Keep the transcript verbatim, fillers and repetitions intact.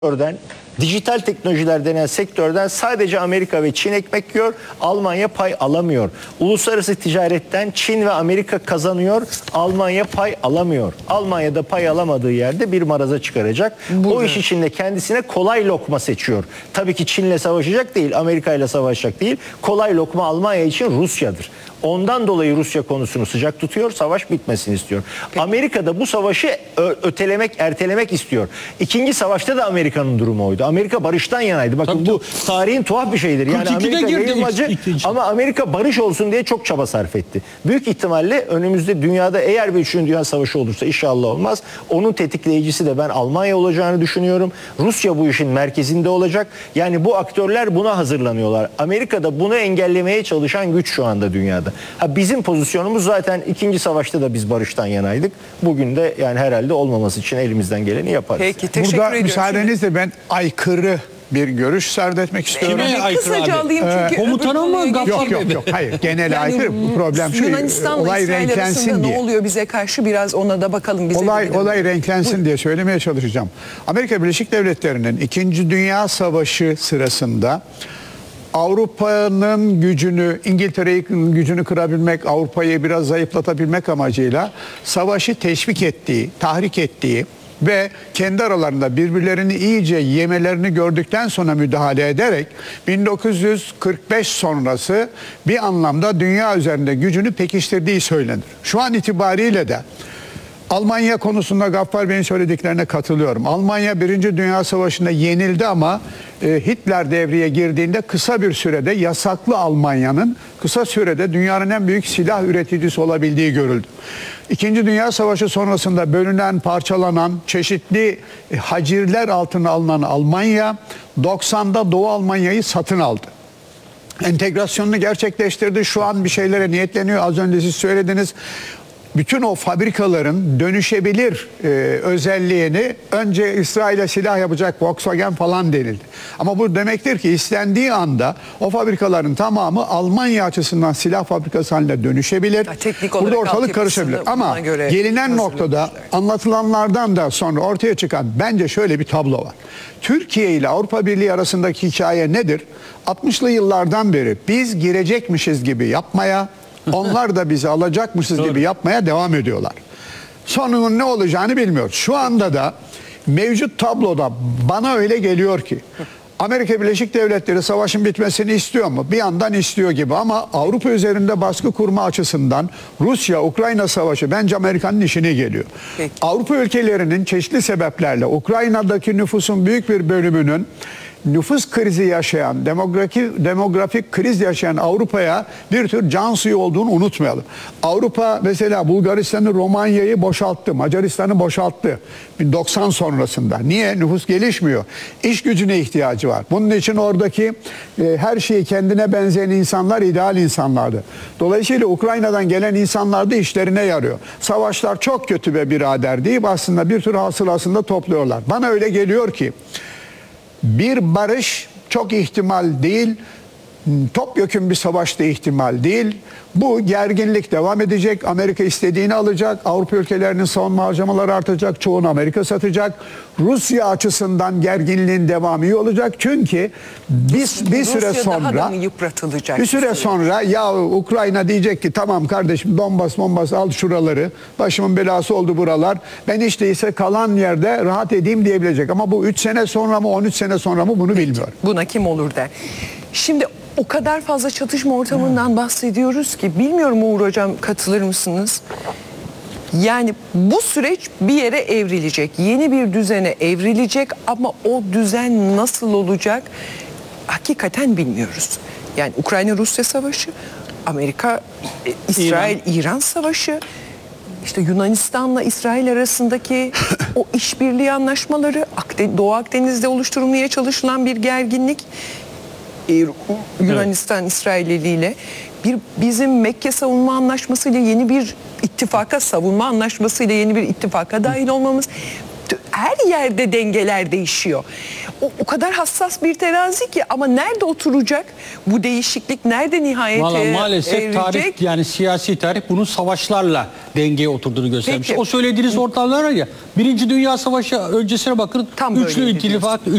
sektörden, dijital teknolojiler denen sektörden sadece Amerika ve Çin ekmek yiyor, Almanya pay alamıyor. Uluslararası ticaretten Çin ve Amerika kazanıyor, Almanya pay alamıyor. Almanya'da pay alamadığı yerde bir maraza çıkaracak. Burada. O iş içinde kendisine kolay lokma seçiyor. Tabii ki Çin'le savaşacak değil, Amerika'yla savaşacak değil. Kolay lokma Almanya için Rusya'dır. Ondan dolayı Rusya konusunu sıcak tutuyor, savaş bitmesini istiyor. Peki. Amerika da bu savaşı ötelemek, ertelemek istiyor. İkinci savaşta da Amerika'nın durumu oydu. Amerika barıştan yanaydı. Bakın tabii, bu tabii. tarihin tuhaf bir şeyidir. Yani Amerika yayılmacı ama Amerika barış olsun diye çok çaba sarf etti. Büyük ihtimalle önümüzde dünyada eğer bir üçüncü Dünya Savaşı olursa, inşallah olmaz, onun tetikleyicisi de ben Almanya olacağını düşünüyorum. Rusya bu işin merkezinde olacak. Yani bu aktörler buna hazırlanıyorlar. Amerika da bunu engellemeye çalışan güç şu anda dünyada. Ha, bizim pozisyonumuz zaten ikinci savaşta da biz barıştan yanaydık. Bugün de yani herhalde olmaması için elimizden geleni yaparız. Peki, teşekkür Burada ediyorum. müsaadenizle ben aykırı bir görüş serdetmek istiyorum. Kime aykırı Kısaca abi? alayım çünkü Ee, komutanım mı? Yok yok yok. Hayır. Genel yani, aykırı. Bu problem şu. Yunanistan'la Olay İsrail renklensin arasında diye. ne oluyor bize karşı, biraz ona da bakalım. Bize olay de olay renklensin Buyur. diye söylemeye çalışacağım. Amerika Birleşik Devletleri'nin İkinci Dünya Savaşı sırasında Avrupa'nın gücünü, İngiltere'nin gücünü kırabilmek, Avrupa'yı biraz zayıflatabilmek amacıyla savaşı teşvik ettiği, tahrik ettiği ve kendi aralarında birbirlerini iyice yemelerini gördükten sonra müdahale ederek bin dokuz yüz kırk beş sonrası bir anlamda dünya üzerinde gücünü pekiştirdiği söylenir. Şu an itibariyle de Almanya konusunda Gaffar Bey'in söylediklerine katılıyorum. Almanya Birinci Dünya Savaşı'nda yenildi ama e, Hitler devreye girdiğinde kısa bir sürede yasaklı Almanya'nın kısa sürede dünyanın en büyük silah üreticisi olabildiği görüldü. İkinci Dünya Savaşı sonrasında bölünen, parçalanan, çeşitli e, hacirler altına alınan Almanya doksanda Doğu Almanya'yı satın aldı. Entegrasyonunu gerçekleştirdi. Şu an bir şeylere niyetleniyor. Az önce siz söylediniz. Bütün o fabrikaların dönüşebilir e, özelliğini önce İsrail'e silah yapacak Volkswagen falan denildi. Ama bu demektir ki istendiği anda o fabrikaların tamamı Almanya açısından silah fabrikası haline dönüşebilir. Burada ortalık karışabilir. Ama gelinen noktada anlatılanlardan da sonra ortaya çıkan bence şöyle bir tablo var. Türkiye ile Avrupa Birliği arasındaki hikaye nedir? altmışlı yıllardan beri biz girecekmişiz gibi yapmaya, onlar da bizi alacakmışız Doğru. gibi yapmaya devam ediyorlar. Sonunun ne olacağını bilmiyoruz. Şu anda da mevcut tabloda bana öyle geliyor ki Amerika Birleşik Devletleri savaşın bitmesini istiyor mu? Bir yandan istiyor gibi ama Avrupa üzerinde baskı kurma açısından Rusya-Ukrayna savaşı bence Amerika'nın işine geliyor. Peki. Avrupa ülkelerinin çeşitli sebeplerle Ukrayna'daki nüfusun büyük bir bölümünün nüfus krizi yaşayan, demografik, demografik kriz yaşayan Avrupa'ya bir tür can suyu olduğunu unutmayalım. Avrupa mesela Bulgaristan'ı, Romanya'yı boşalttı, Macaristan'ı boşalttı bin doksan sonrasında. Niye? Nüfus gelişmiyor. İş gücüne ihtiyacı var. Bunun için oradaki e, her şeyi kendine benzeyen insanlar ideal insanlardı. Dolayısıyla Ukrayna'dan gelen insanlar da işlerine yarıyor. Savaşlar çok kötü be birader deyip aslında bir tür hasılasında topluyorlar. Bana öyle geliyor ki bir barış çok ihtimal değil, topyekün bir savaş da ihtimal değil. Bu gerginlik devam edecek. Amerika istediğini alacak. Avrupa ülkelerinin savunma harcamaları artacak. Çoğunu Amerika satacak. Rusya açısından gerginliğin devamı iyi olacak. Çünkü biz bir süre Rusya sonra daha da mı yıpratılacak? Bir süre sonra ya Ukrayna diyecek ki tamam kardeşim Donbas, Donbas al şuraları. Başımın belası oldu buralar. Ben hiç değilse kalan yerde rahat edeyim diyebilecek. Ama bu üç sene sonra mı on üç sene sonra mı bunu bilmiyorum. Buna kim olur der. Şimdi o kadar fazla çatışma ortamından bahsediyoruz ki bilmiyorum Uğur Hocam, katılır mısınız? Yani bu süreç bir yere evrilecek. Yeni bir düzene evrilecek ama o düzen nasıl olacak hakikaten bilmiyoruz. Yani Ukrayna-Rusya savaşı, Amerika-İsrail-İran savaşı, işte Yunanistan'la İsrail arasındaki o işbirliği anlaşmaları, Doğu Akdeniz'de oluşturulmaya çalışılan bir gerginlik, Yunanistan İsrail ile bir bizim Mekke savunma anlaşması ile yeni bir ittifaka, savunma anlaşması ile yeni bir ittifaka dahil olmamız, her yerde dengeler değişiyor. O, o kadar hassas bir terazi ki, ama nerede oturacak bu değişiklik, nerede nihayete Vallahi maalesef erecek? tarih, yani siyasi tarih bunun savaşlarla dengeye oturduğunu göstermiş. Peki. O söylediğiniz ortamlar var ya, Birinci Dünya Savaşı öncesine bakın, Tam üçlü böyleydi ittifak,